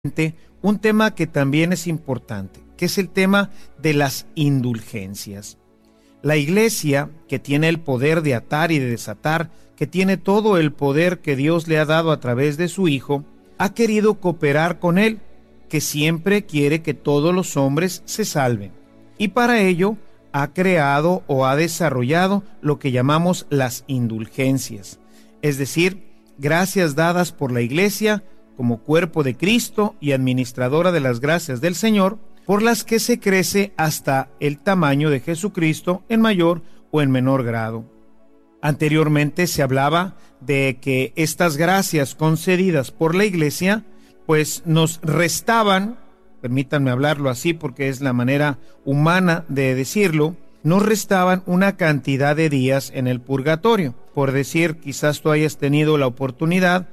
un tema que también es importante, que es el tema de las indulgencias. La Iglesia, que tiene el poder de atar y de desatar, que tiene todo el poder que Dios le ha dado a través de su Hijo, ha querido cooperar con Él, que siempre quiere que todos los hombres se salven. Y para ello ha creado o ha desarrollado lo que llamamos las indulgencias, es decir, gracias dadas por la Iglesia como cuerpo de Cristo y administradora de las gracias del Señor, por las que se crece hasta el tamaño de Jesucristo en mayor o en menor grado. Anteriormente se hablaba de que estas gracias concedidas por la Iglesia, pues nos restaban, permítanme hablarlo así porque es la manera humana de decirlo, nos restaban una cantidad de días en el purgatorio. Por decir, quizás tú hayas tenido la oportunidad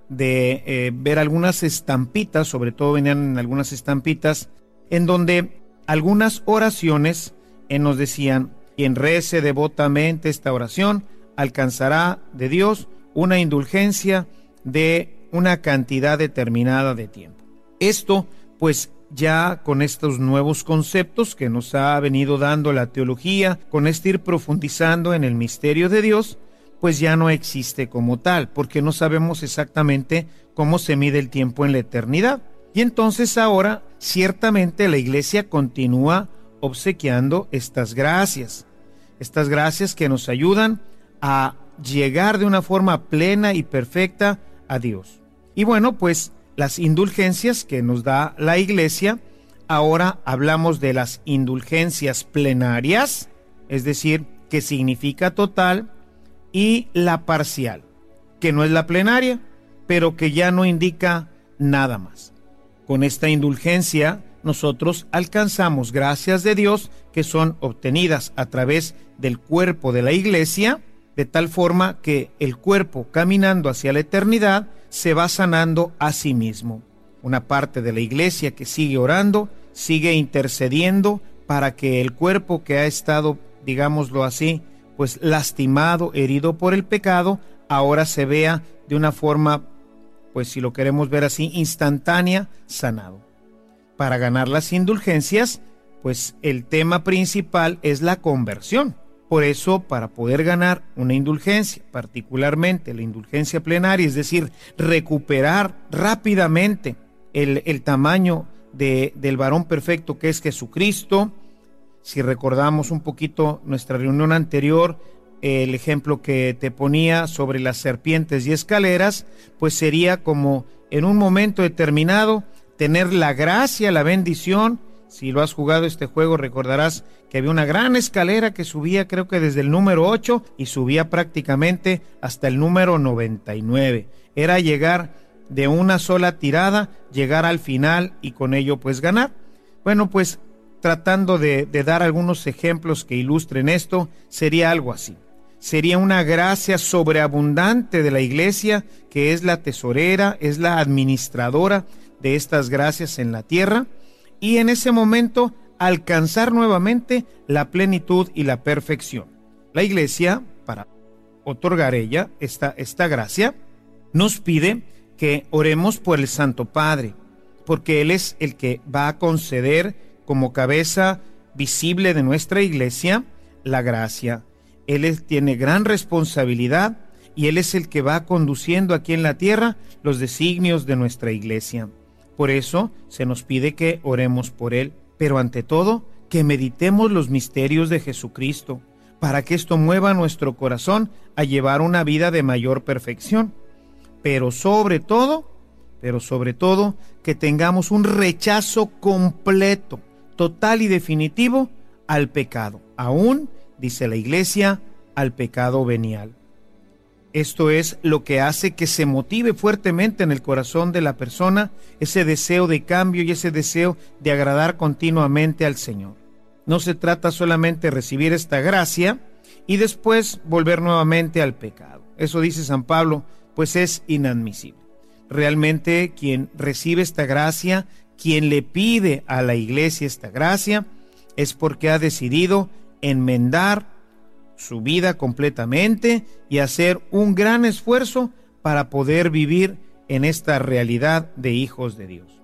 de ver algunas estampitas, sobre todo venían en algunas estampitas, en donde algunas oraciones nos decían: quien rece devotamente esta oración alcanzará de Dios una indulgencia de una cantidad determinada de tiempo. Esto, pues ya con estos nuevos conceptos que nos ha venido dando la teología, con este ir profundizando en el misterio de Dios, pues ya no existe como tal, porque no sabemos exactamente cómo se mide el tiempo en la eternidad. Y entonces ahora, ciertamente la Iglesia continúa obsequiando estas gracias que nos ayudan a llegar de una forma plena y perfecta a Dios. Y bueno, pues las indulgencias que nos da la Iglesia, ahora hablamos de las indulgencias plenarias, es decir, que significa total, y la parcial, que no es la plenaria, pero que ya no indica nada más. Con esta indulgencia, nosotros alcanzamos gracias de Dios que son obtenidas a través del cuerpo de la Iglesia, de tal forma que el cuerpo, caminando hacia la eternidad, se va sanando a sí mismo. Una parte de la Iglesia que sigue orando, sigue intercediendo para que el cuerpo que ha estado, digámoslo así, pues lastimado, herido por el pecado, ahora se vea de una forma, pues si lo queremos ver así, instantánea, sanado. Para ganar las indulgencias, pues el tema principal es la conversión. Por eso, para poder ganar una indulgencia, particularmente la indulgencia plenaria, es decir, recuperar rápidamente el tamaño del varón perfecto que es Jesucristo. Si recordamos un poquito nuestra reunión anterior, el ejemplo que te ponía sobre las serpientes y escaleras, pues sería como en un momento determinado tener la gracia, la bendición. Si lo has jugado este juego, recordarás que había una gran escalera que subía, creo que desde el número 8 y subía prácticamente hasta el número 99. Era llegar de una sola tirada, llegar al final y con ello pues ganar. Bueno, pues tratando de dar algunos ejemplos que ilustren esto, sería algo así. Sería una gracia sobreabundante de la Iglesia, que es la tesorera, es la administradora de estas gracias en la tierra, y en ese momento alcanzar nuevamente la plenitud y la perfección. La Iglesia, para otorgar ella esta gracia, nos pide que oremos por el Santo Padre, porque Él es el que va a conceder como cabeza visible de nuestra Iglesia la gracia. Él tiene gran responsabilidad y Él es el que va conduciendo aquí en la tierra los designios de nuestra Iglesia. Por eso se nos pide que oremos por Él, pero ante todo que meditemos los misterios de Jesucristo, para que esto mueva nuestro corazón a llevar una vida de mayor perfección. Pero sobre todo, que tengamos un rechazo completo, total y definitivo al pecado, aún, dice la Iglesia, al pecado venial. Esto es lo que hace que se motive fuertemente en el corazón de la persona ese deseo de cambio y ese deseo de agradar continuamente al Señor. No se trata solamente de recibir esta gracia y después volver nuevamente al pecado. Eso dice San Pablo, pues es inadmisible. Realmente quien recibe esta gracia, quien le pide a la Iglesia esta gracia, es porque ha decidido enmendar su vida completamente y hacer un gran esfuerzo para poder vivir en esta realidad de hijos de Dios.